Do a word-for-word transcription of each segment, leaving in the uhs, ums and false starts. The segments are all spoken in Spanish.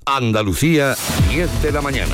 Andalucía, diez de la mañana.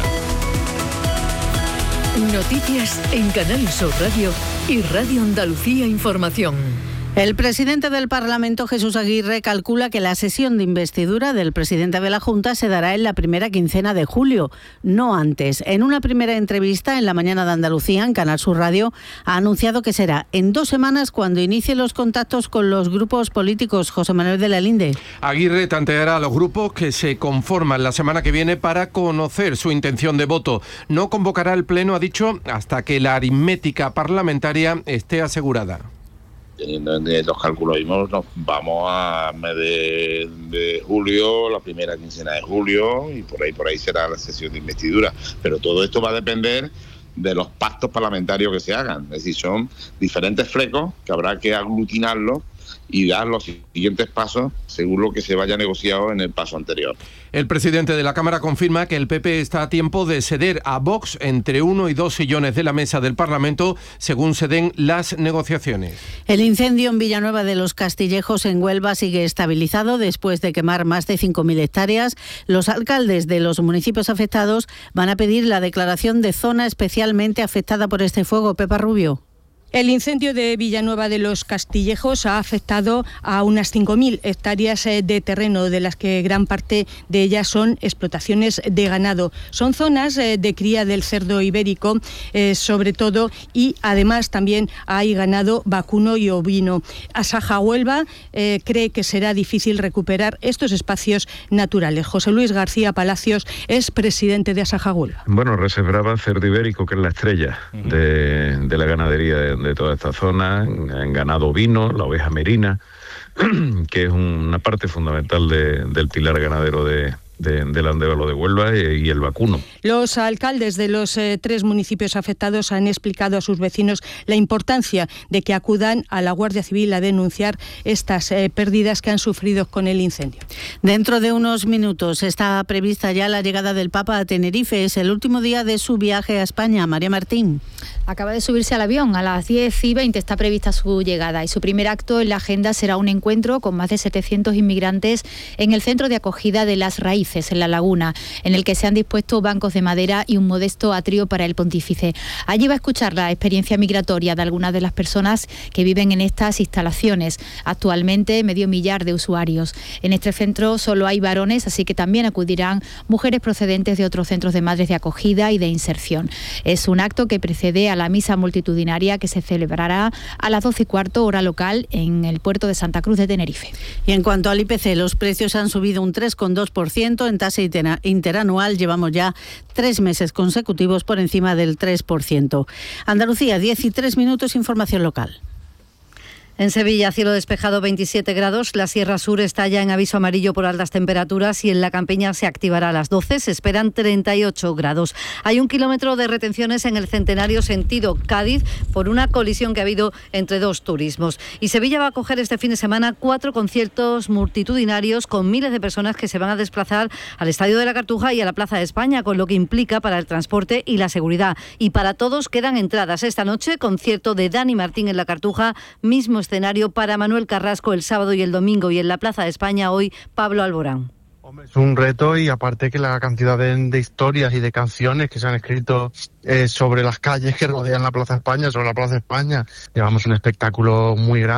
Noticias en Canal Sur Radio y Radio Andalucía Información. El presidente del Parlamento, Jesús Aguirre, calcula que la sesión de investidura del presidente de la Junta se dará en la primera quincena de julio, no antes. En una primera entrevista en La Mañana de Andalucía, en Canal Sur Radio, ha anunciado que será en dos semanas cuando inicie los contactos con los grupos políticos. José Manuel de la Linde. Aguirre tanteará a los grupos que se conforman la semana que viene para conocer su intención de voto. No convocará el pleno, ha dicho, hasta que la aritmética parlamentaria esté asegurada. Teniendo en los cálculos mismos, nos vamos a mes de, de julio, la primera quincena de julio, y por ahí por ahí será la sesión de investidura. Pero todo esto va a depender de los pactos parlamentarios que se hagan. Es decir, son diferentes flecos que habrá que aglutinarlos y dar los siguientes pasos según lo que se vaya negociado en el paso anterior. El presidente de la Cámara confirma que el P P está a tiempo de ceder a Vox entre uno y dos sillones de la mesa del Parlamento según se den las negociaciones. El incendio en Villanueva de los Castillejos, en Huelva, sigue estabilizado después de quemar más de cinco mil hectáreas. Los alcaldes de los municipios afectados van a pedir la declaración de zona especialmente afectada por este fuego. Pepa Rubio. El incendio de Villanueva de los Castillejos ha afectado a unas cinco mil hectáreas de terreno, de las que gran parte de ellas son explotaciones de ganado. Son zonas de cría del cerdo ibérico, eh, sobre todo, y además también hay ganado vacuno y ovino. Asaja Huelva eh, cree que será difícil recuperar estos espacios naturales. José Luis García Palacios es presidente de Asaja Huelva. Bueno, reservaban cerdo ibérico, que es la estrella de, de la ganadería de de toda esta zona, en ganado ovino, la oveja merina, que es una parte fundamental de, del pilar ganadero de, de, del Andévalo de Huelva, y el vacuno. Los alcaldes de los eh, tres municipios afectados han explicado a sus vecinos la importancia de que acudan a la Guardia Civil a denunciar estas eh, pérdidas que han sufrido con el incendio. Dentro de unos minutos está prevista ya la llegada del Papa a Tenerife. Es el último día de su viaje a España. María Martín. Acaba de subirse al avión, a las diez y veinte está prevista su llegada y su primer acto en la agenda será un encuentro con más de setecientos inmigrantes en el centro de acogida de Las Raíces, en La Laguna, en el que se han dispuesto bancos de madera y un modesto atrio para el pontífice. Allí va a escuchar la experiencia migratoria de algunas de las personas que viven en estas instalaciones. Actualmente medio millar de usuarios. En este centro solo hay varones, así que también acudirán mujeres procedentes de otros centros de madres de acogida y de inserción. Es un acto que precede a la misa multitudinaria que se celebrará a las doce y cuarto hora local en el puerto de Santa Cruz de Tenerife. Y en cuanto al I P C, los precios han subido un tres coma dos por ciento en tasa interanual. Llevamos ya tres meses consecutivos por encima del tres por ciento. Andalucía, diez y tres minutos, información local. En Sevilla, cielo despejado, veintisiete grados. La Sierra Sur está ya en aviso amarillo por altas temperaturas y en la Campiña se activará a las doce. Se esperan treinta y ocho grados. Hay un kilómetro de retenciones en el Centenario sentido Cádiz por una colisión que ha habido entre dos turismos. Y Sevilla va a acoger este fin de semana cuatro conciertos multitudinarios con miles de personas que se van a desplazar al Estadio de la Cartuja y a la Plaza de España, con lo que implica para el transporte y la seguridad. Y para todos quedan entradas. Esta noche, concierto de Dani Martín en la Cartuja, mismo escenario para Manuel Carrasco el sábado y el domingo, y en la Plaza de España hoy Pablo Alborán. Es un reto, y aparte que la cantidad de, de historias y de canciones que se han escrito eh, sobre las calles que rodean la Plaza de España, sobre la Plaza de España, llevamos un espectáculo muy grande.